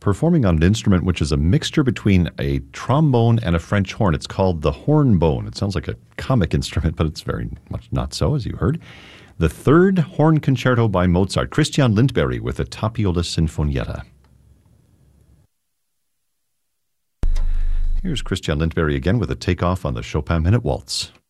performing on an instrument which is a mixture between a trombone and a French horn. It's called the hornbone. It sounds like a comic instrument, but it's very much not so, as you heard. The Third Horn Concerto by Mozart. Christian Lindberg with the Tapiola Sinfonietta. Here's Christian Lindberg again with a takeoff on the Chopin Minute Waltz.